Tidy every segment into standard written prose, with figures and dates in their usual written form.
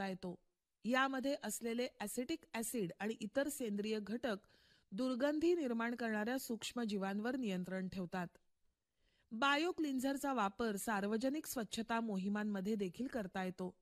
करता येतो. यामध्ये असलेले ॲसिटिक ॲसिड आणि इतर सेंद्रिय घटक दुर्गंधी निर्माण करणाऱ्या सूक्ष्म जीवांवर नियंत्रण ठेवतात. बायो क्लिन्झरचा वापर सार्वजनिक स्वच्छता मोहिमांमध्ये देखील करता येतो.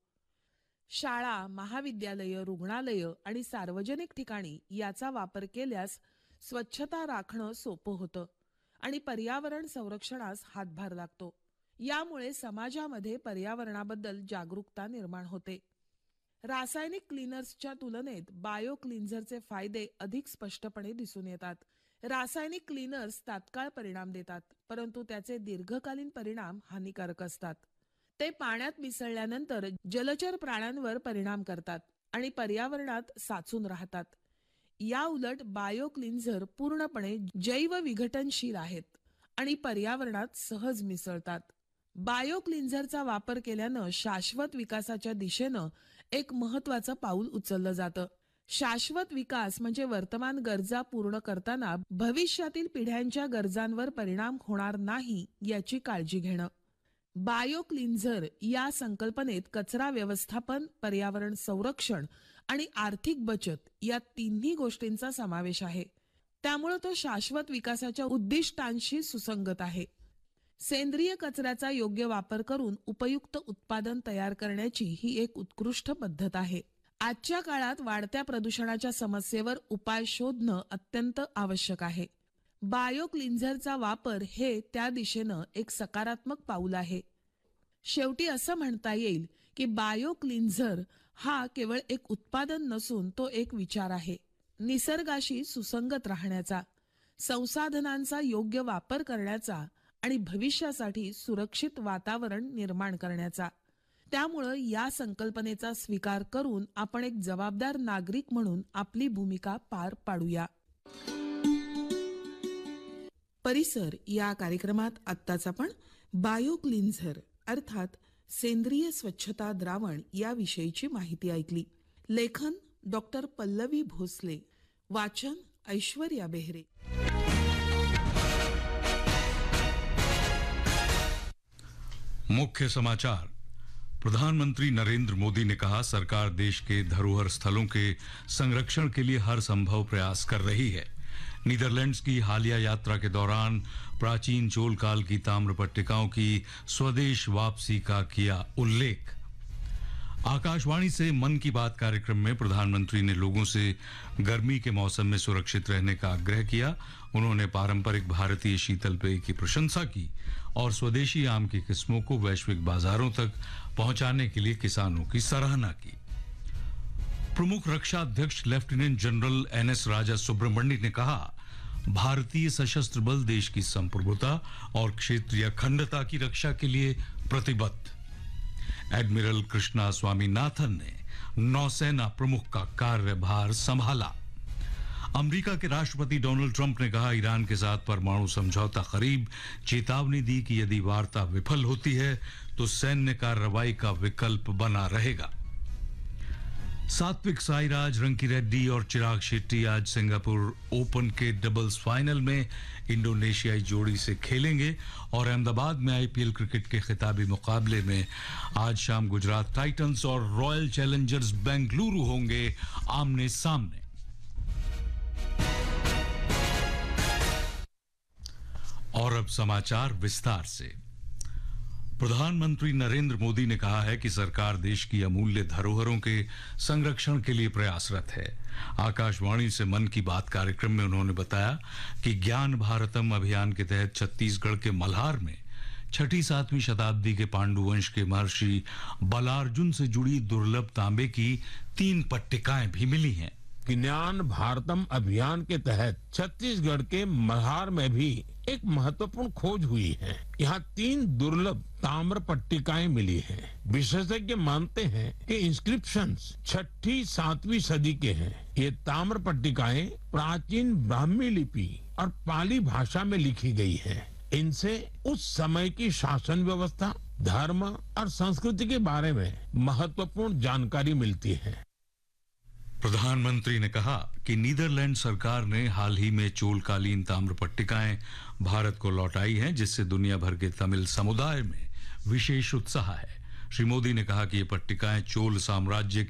शाळा, महाविद्यालय, रुग्णालय आणि सार्वजनिक ठिकाणी याचा वापर केल्यास स्वच्छता राखणं सोपं होतं आणि पर्यावरण संरक्षणास हातभार लागतो. यामुळे समाजामध्ये पर्यावरणाबद्दल जागरूकता निर्माण होते. रासायनिक क्लीनर्सच्या तुलनेत बायो क्लिन्झरचे फायदे अधिक स्पष्टपणे दिसून येतात. रासायनिक क्लीनर्स तात्काळ परिणाम देतात, परंतु त्याचे दीर्घकालीन परिणाम हानिकारक असतात. ते पाण्यात मिसळल्यानंतर जलचर प्राण्यांवर परिणाम करतात आणि पर्यावरणात साचून राहतात. या उलट बायो क्लिन्झर पूर्णपणे जैव विघटनशील आहेत आणि पर्यावरणात सहज मिसळतात. बायो क्लिन्झरचा वापर केल्यानं शाश्वत विकासाच्या दिशेनं एक महत्त्वाचं पाऊल उचललं जातं. शाश्वत विकास म्हणजे वर्तमान गरजा पूर्ण करताना भविष्यातील पिढ्यांच्या गरजांवर परिणाम होणार नाही याची काळजी घेणं. बायो क्लिन्झर या संकल्पनेत कचरा व्यवस्थापन, पर्यावरण संरक्षण आणि आर्थिक बचत या तिन्ही गोष्टींचा समावेश आहे. त्यामुळे तो शाश्वत विकासाच्या उद्दिष्टांशी सुसंगत आहे. सेंद्रिय कचऱ्याचा योग्य वापर करून उपयुक्त उत्पादन तयार करण्याची ही एक उत्कृष्ट पद्धत आहे. आजच्या काळात वाढत्या प्रदूषणाच्या समस्येवर उपाय शोधणं अत्यंत आवश्यक आहे. बायो क्लिन्झरचा वापर हे त्या दिशेनं एक सकारात्मक पाऊल आहे. शेवटी असं म्हणता येईल की बायो क्लिन्झर हा केवळ एक उत्पादन नसून तो एक विचार आहे. निसर्गाशी सुसंगत राहण्याचा, संसाधनांचा योग्य वापर करण्याचा आणि भविष्यासाठी सुरक्षित वातावरण निर्माण करण्याचा. त्यामुळं या संकल्पनेचा स्वीकार करून आपण एक जबाबदार नागरिक म्हणून आपली भूमिका पार पाडूया. परिसर या कार्यक्रमात आत्ताच आपण बायो क्लिन्झर अर्थात सेंद्रिय स्वच्छता द्रावण याविषयीची माहिती ऐकली. लेखन डॉक्टर पल्लवी भोसले, वाचन ऐश्वर्या बेहरे. मुख्य समाचार. प्रधानमंत्री नरेंद्र मोदी ने कहा, सरकार देश के धरोहर स्थलों के संरक्षण के लिए हर संभव प्रयास कर रही है. नीदरलैंड्स की हालिया यात्रा के दौरान प्राचीन चोल काल की ताम्र पट्टिकाओं की स्वदेश वापसी का किया उल्लेख. आकाशवाणी से मन की बात कार्यक्रम में प्रधानमंत्री ने लोगों से गर्मी के मौसम में सुरक्षित रहने का आग्रह किया. उन्होंने पारंपरिक भारतीय शीतल पेय की प्रशंसा की और स्वदेशी आम की किस्मों को वैश्विक बाजारों तक पहुंचाने के लिए किसानों की सराहना की. प्रमुख रक्षा अध्यक्ष लेफ्टिनेंट जनरल एनएस राजा सुब्रमण्यम ने कहा, भारतीय सशस्त्र बल देश की संप्रभुता और क्षेत्रीय अखंडता की रक्षा के लिए प्रतिबद्ध. एडमिरल कृष्णा स्वामीनाथन ने नौसेना प्रमुख का कार्यभार संभाला. अमेरिका के राष्ट्रपति डोनाल्ड ट्रंप ने कहा, ईरान के साथ परमाणु समझौता करीब. चेतावनी दी कि यदि वार्ता विफल होती है तो सैन्य कार्रवाई का विकल्प बना रहेगा. सात्विक साईराज, रंकी रेड्डी और चिराग शेट्टी आज सिंगापुर ओपन के डबल्स फाइनल में इंडोनेशियाई जोड़ी से खेलेंगे और अहमदाबाद में आईपीएल क्रिकेट के खिताबी मुकाबले में आज शाम गुजरात टाइटंस और रॉयल चैलेंजर्स बेंगलुरु होंगे आमने सामने. और अब समाचार विस्तार से. प्रधानमंत्री नरेंद्र मोदी ने कहा है कि सरकार देश की अमूल्य धरोहरों के संरक्षण के लिए प्रयासरत है. आकाशवाणी से मन की बात कार्यक्रम में उन्होंने बताया कि ज्ञान भारतम अभियान के तहत छत्तीसगढ़ के मल्हार में 6वीं-7वीं शताब्दी के पांडु वंश के महर्षि बलार्जुन से जुड़ी दुर्लभ तांबे की 3 पट्टिकाएं भी मिली हैं. ज्ञान भारतम अभियान के तहत छत्तीसगढ़ के मल्हार में भी एक महत्वपूर्ण खोज हुई है. यहाँ 3 दुर्लभ ताम्र पट्टिकाएं मिली हैं. विशेषज्ञ मानते हैं कि इंस्क्रिप्शंस 6वीं-7वीं सदी के हैं. ये ताम्र पट्टिकाएं प्राचीन ब्राह्मी लिपि और पाली भाषा में लिखी गई हैं. इनसे उस समय की शासन व्यवस्था, धर्म और संस्कृति के बारे में महत्वपूर्ण जानकारी मिलती है. प्रधानमंत्री ने कहा कि नीदरलैंड सरकार ने हाल ही में चोलकालीन ताम्र पट्टिकाएं भारत को लौटाई हैं, जिससे दुनिया भर के तमिल समुदाय में विशेष उत्साह है. श्री मोदी ने कहा कि ये पट्टिकाएं चोल साम्राज्य